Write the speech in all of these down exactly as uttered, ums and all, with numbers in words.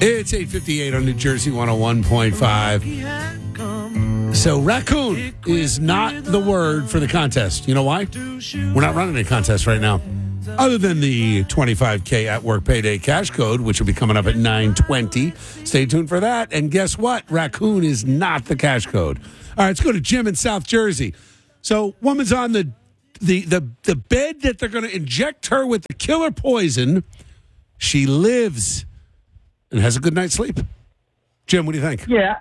It's eight fifty-eight on New Jersey one oh one point five. So raccoon is not the word for the contest. You know why? We're not running a contest right now. Other than the twenty-five K at work payday cash code, which will be coming up at nine twenty. Stay tuned for that. And guess what? Raccoon is not the cash code. All right, let's go to Jim in South Jersey. So woman's on the the the, the bed that they're going to inject her with the killer poison. She lives and has a good night's sleep. Jim, what do you think? Yeah.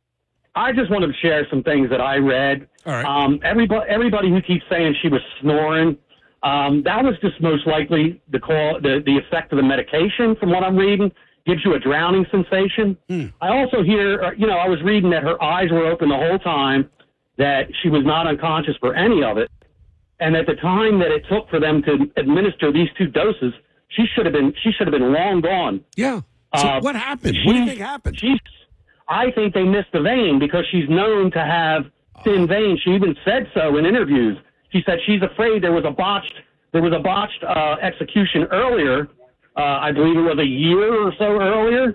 I just wanted to share some things that I read. All right. Um, everybody, everybody who keeps saying she was snoring, um, that was just most likely the call, the, the effect of the medication. From what I'm reading, gives you a drowning sensation. Hmm. I also hear, uh, you know, I was reading that her eyes were open the whole time, that she was not unconscious for any of it, and at the time that it took for them to administer these two doses, she should have been, she should have been long gone. Yeah. So uh, what happened? What do you think happened? She's. I think they missed the vein because she's known to have thin veins. She even said so in interviews. She said she's afraid there was a botched there was a botched uh, execution earlier. Uh, I believe it was a year or so earlier,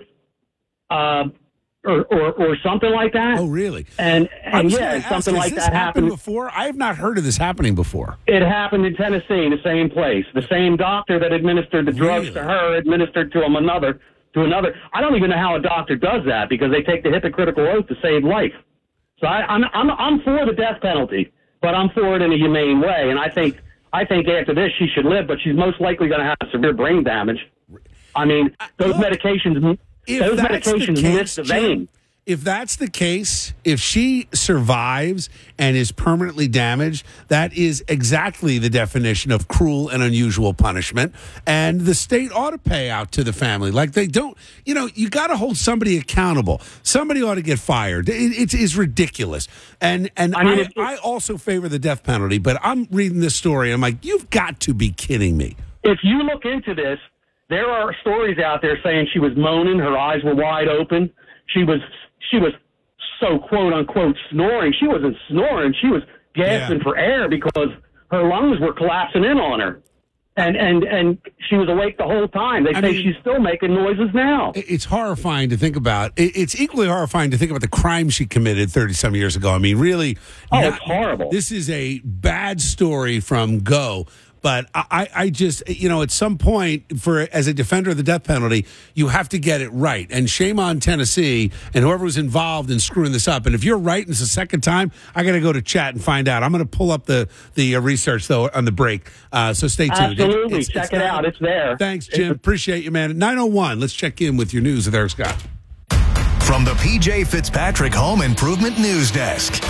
uh, or, or or something like that. Oh, really? And, and yeah, ask, something like this that happened happened before. I have not heard of this happening before. It happened in Tennessee, in the same place. The same doctor that administered the drugs Really? to her administered to him another. To another, I don't even know how a doctor does that because they take the hypocritical oath to save life. So I, I'm I'm I'm for the death penalty, but I'm for it in a humane way. And I think I think after this she should live, but she's most likely going to have severe brain damage. I mean, those Look, medications those medications the case, miss the vein. Jim, if that's the case, if she survives and is permanently damaged, that is exactly the definition of cruel and unusual punishment. And the state ought to pay out to the family. Like they don't, you know, you got to hold somebody accountable. Somebody ought to get fired. It, it is ridiculous. And and I, mean, I, if, I also favor the death penalty, but I'm reading this story. I'm like, you've got to be kidding me. If you look into this, there are stories out there saying she was moaning, her eyes were wide open. She was She was so quote unquote snoring. She wasn't snoring. She was gasping Yeah. for air because her lungs were collapsing in on her. And and and she was awake the whole time. They I say mean, she's still making noises now. It's horrifying to think about. It's equally horrifying to think about the crime she committed thirty-some years ago. I mean, really. Oh, not, it's horrible. This is a bad story from Go. But I, I just, you know, at some point, for as a defender of the death penalty, you have to get it right. And shame on Tennessee and whoever was involved in screwing this up. And if you're right and it's the second time, I got to go to chat and find out. I'm going to pull up the the uh, research, though, on the break. Uh, so stay tuned. Absolutely. It, it's, Check it's it not, out. It's there. Thanks, Jim. Appreciate you, man. At nine oh one, let's check in with your news with Eric Scott. From the P J Fitzpatrick Home Improvement News Desk.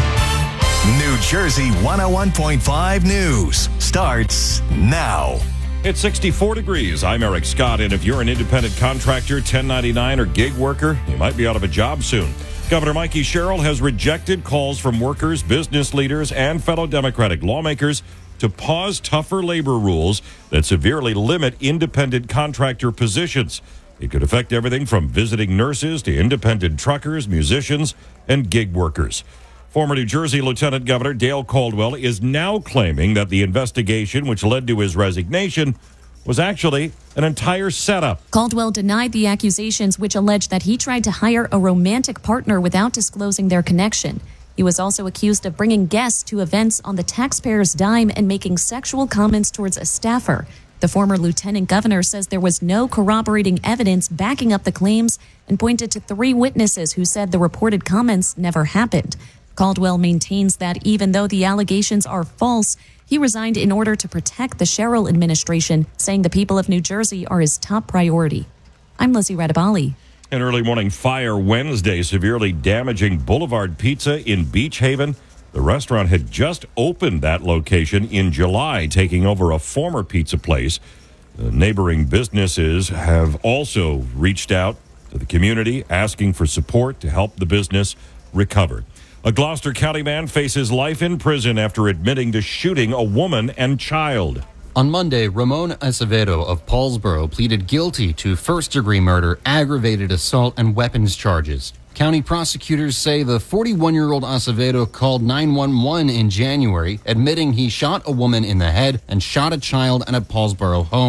New Jersey one oh one point five News starts now. It's sixty-four degrees. I'm Eric Scott, and if you're an independent contractor, ten ninety-nine, or gig worker, you might be out of a job soon. Governor Mikey Sherrill has rejected calls from workers, business leaders, and fellow Democratic lawmakers to pause tougher labor rules that severely limit independent contractor positions. It could affect everything from visiting nurses to independent truckers, musicians, and gig workers. Former New Jersey Lieutenant Governor Dale Caldwell is now claiming that the investigation, which led to his resignation, was actually an entire setup. Caldwell denied the accusations, which alleged that he tried to hire a romantic partner without disclosing their connection. He was also accused of bringing guests to events on the taxpayer's dime and making sexual comments towards a staffer. The former lieutenant governor says there was no corroborating evidence backing up the claims and pointed to three witnesses who said the reported comments never happened. Caldwell maintains that even though the allegations are false, he resigned in order to protect the Sherrill administration, saying the people of New Jersey are his top priority. I'm Lizzie Radabali. An early morning fire Wednesday severely damaging Boulevard Pizza in Beach Haven. The restaurant had just opened that location in July, taking over a former pizza place. The neighboring businesses have also reached out to the community, asking for support to help the business recover. A Gloucester County man faces life in prison after admitting to shooting a woman and child. On Monday, Ramon Acevedo of Paulsboro pleaded guilty to first-degree murder, aggravated assault, and weapons charges. County prosecutors say the forty-one-year-old Acevedo called nine one one in January, admitting he shot a woman in the head and shot a child in a Paulsboro home.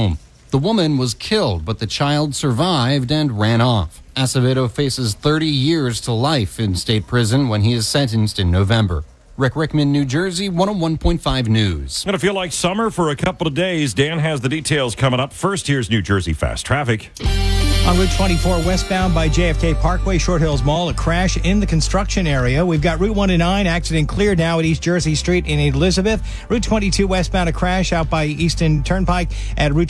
The woman was killed, but the child survived and ran off. Acevedo faces thirty years to life in state prison when he is sentenced in November. Rick Rickman, New Jersey, one oh one point five News. It's going to feel like summer for a couple of days. Dan has the details coming up. First, here's New Jersey Fast Traffic. On Route twenty-four westbound by J F K Parkway, Short Hills Mall, a crash in the construction area. We've got Route one oh nine, accident cleared now at East Jersey Street in Elizabeth. Route twenty-two westbound, a crash out by Easton Turnpike at Route